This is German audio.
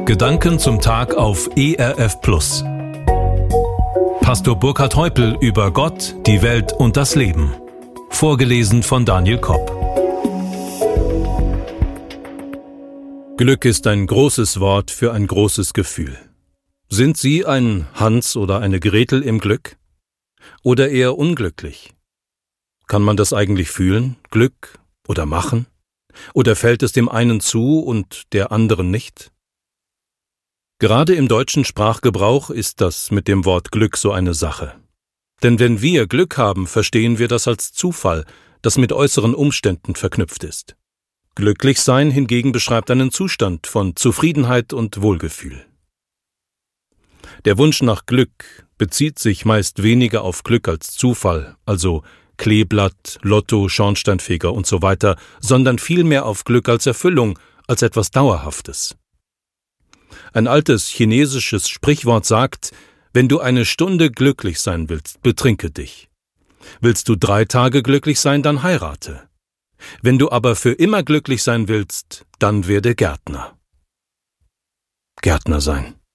Gedanken zum Tag auf ERF Plus. Pastor Burkhard Heupel über Gott, die Welt und das Leben. Vorgelesen von Daniel Kopp. Glück ist ein großes Wort für ein großes Gefühl. Sind Sie ein Hans oder eine Gretel im Glück? Oder eher unglücklich? Kann man das eigentlich fühlen, Glück oder machen? Oder fällt es dem einen zu und der anderen nicht? Gerade im deutschen Sprachgebrauch ist das mit dem Wort Glück so eine Sache. Denn wenn wir Glück haben, verstehen wir das als Zufall, das mit äußeren Umständen verknüpft ist. Glücklich sein hingegen beschreibt einen Zustand von Zufriedenheit und Wohlgefühl. Der Wunsch nach Glück bezieht sich meist weniger auf Glück als Zufall, also Kleeblatt, Lotto, Schornsteinfeger und so weiter, sondern vielmehr auf Glück als Erfüllung, als etwas Dauerhaftes. Ein altes chinesisches Sprichwort sagt, wenn du eine Stunde glücklich sein willst, betrinke dich. Willst du 3 Tage glücklich sein, dann heirate. Wenn du aber für immer glücklich sein willst, dann werde Gärtner. Gärtner sein.